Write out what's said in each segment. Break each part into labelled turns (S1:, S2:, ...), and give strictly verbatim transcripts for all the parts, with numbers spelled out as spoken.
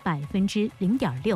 S1: 百分之零点六。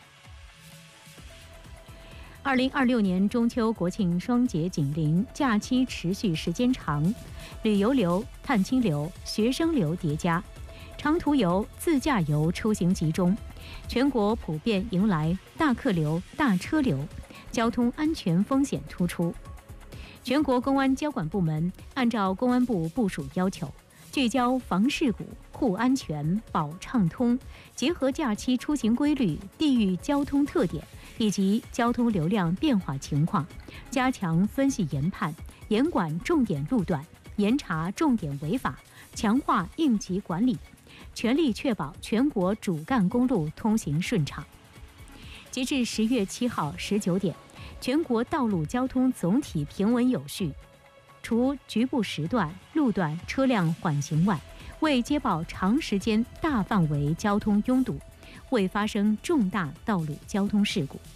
S1: 二零二六年中秋国庆双节紧邻，假期持续时间长，旅游流、探亲流、学生流叠加，长途游、自驾游出行集中，全国普遍迎来大客流、大车流，交通安全风险突出。全国公安交管部门按照公安部部署要求，聚焦防事故、护安全、保畅通，结合假期出行规律、地域交通特点以及交通流量变化情况，加强分析研判，严管重点路段，严查重点违法，强化应急管理，全力确保全国主干公路通行顺畅。截至十月七号十九点，全国道路交通总体平稳有序，除局部时段路段车辆缓行外，未接报长时间大范围交通拥堵，未发生重大道路交通事故。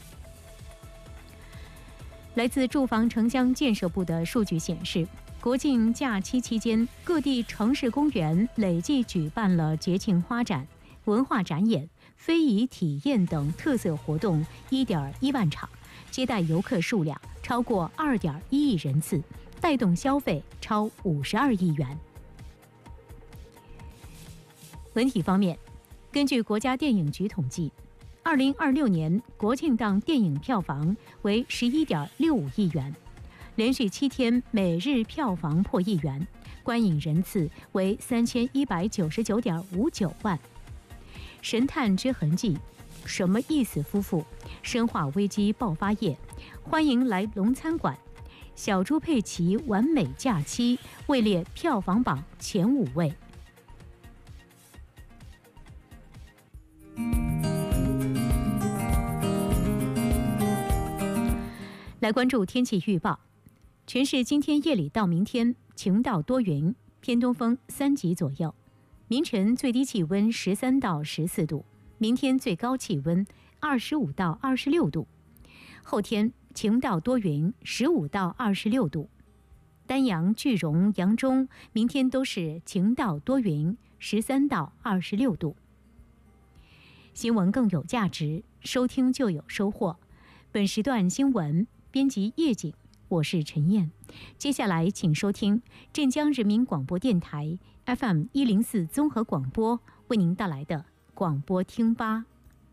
S1: 来自住房城乡建设部的数据显示，国庆假期期间，各地城市公园累计举办了节庆花展、文化展演、非遗体验等特色活动 一点一万场，接待游客数量超过 二点一亿人次，带动消费超五十二亿元。文体方面，根据国家电影局统计，二零二六年国庆档电影票房为十一点六五亿元，连续七天每日票房破亿元，观影人次为三千一百九十九点五九万。神探之痕迹、什么意思夫妇、生化危机爆发夜、欢迎来龙餐馆、小猪佩奇完美假期位列票房榜前五位。来关注天气预报，全市今天夜里到明天晴到多云，偏东风三级左右，明晨最低气温十三到十四度，明天最高气温二十五到二十六度，后天晴到多云，十五到二十六度。丹阳、句容、扬中明天都是晴到多云，十三到二十六度。新闻更有价值，收听就有收获。本时段新闻编辑叶景，我是陈燕。接下来请收听镇江人民广播电台 F M 一零四综合广播为您带来的广播听吧。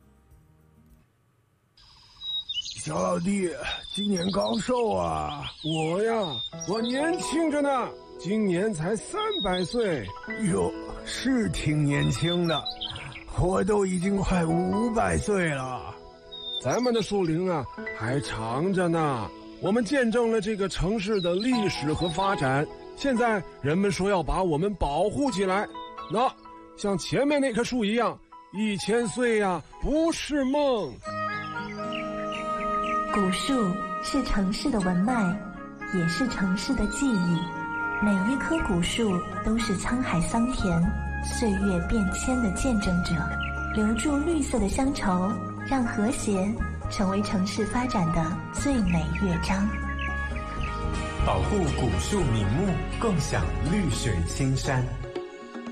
S2: 小老弟，今年高寿啊？
S3: 我呀，我年轻着呢，今年才三百岁。
S2: 哟，是挺年轻的，我都已经快五百岁了。
S3: 咱们的树龄啊还长着呢，我们见证了这个城市的历史和发展，现在人们说要把我们保护起来，那像前面那棵树一样，一千岁呀不是梦。
S4: 古树是城市的文脉，也是城市的记忆，每一棵古树都是沧海桑田、岁月变迁的见证者，留住绿色的乡愁，让和谐成为城市发展的最美乐章。
S5: 保护古树名木，共享绿水青山。